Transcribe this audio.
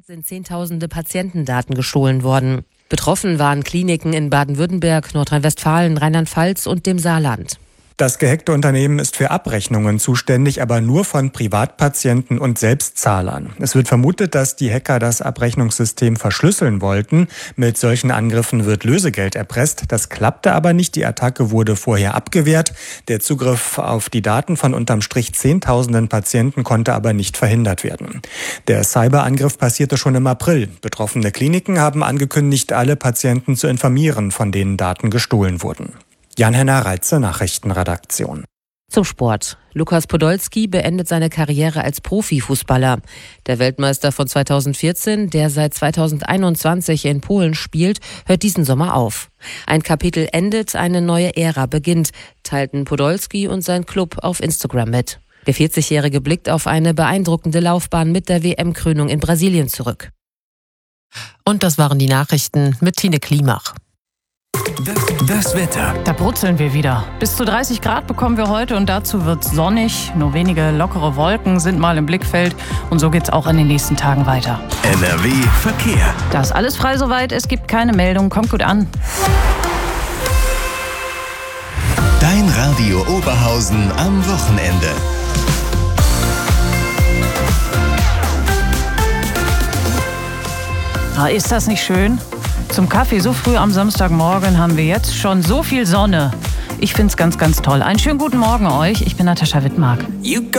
sind Zehntausende Patientendaten gestohlen worden. Betroffen waren Kliniken in Baden-Württemberg, Nordrhein-Westfalen, Rheinland-Pfalz und dem Saarland. Das gehackte Unternehmen ist für Abrechnungen zuständig, aber nur von Privatpatienten und Selbstzahlern. Es wird vermutet, dass die Hacker das Abrechnungssystem verschlüsseln wollten. Mit solchen Angriffen wird Lösegeld erpresst. Das klappte aber nicht. Die Attacke wurde vorher abgewehrt. Der Zugriff auf die Daten von unterm Strich Zehntausenden Patienten konnte aber nicht verhindert werden. Der Cyberangriff passierte schon im April. Betroffene Kliniken haben angekündigt, alle Patienten zu informieren, von denen Daten gestohlen wurden. Jan-Henner Reitze, Nachrichtenredaktion. Zum Sport. Lukas Podolski beendet seine Karriere als Profifußballer. Der Weltmeister von 2014, der seit 2021 in Polen spielt, hört diesen Sommer auf. Ein Kapitel endet, eine neue Ära beginnt, teilten Podolski und sein Club auf Instagram mit. Der 40-Jährige blickt auf eine beeindruckende Laufbahn mit der WM-Krönung in Brasilien zurück. Und das waren die Nachrichten mit Tine Klimach. Das Wetter. Da brutzeln wir wieder. Bis zu 30 Grad bekommen wir heute und dazu wird es sonnig. Nur wenige lockere Wolken sind mal im Blickfeld und so geht's auch in den nächsten Tagen weiter. NRW Verkehr. Da ist alles frei soweit, es gibt keine Meldung. Kommt gut an. Dein Radio Oberhausen am Wochenende. Ist das nicht schön? Zum Kaffee so früh am Samstagmorgen haben wir jetzt schon so viel Sonne. Ich find's ganz, ganz toll. Einen schönen guten Morgen euch. Ich bin Natascha Wittmark.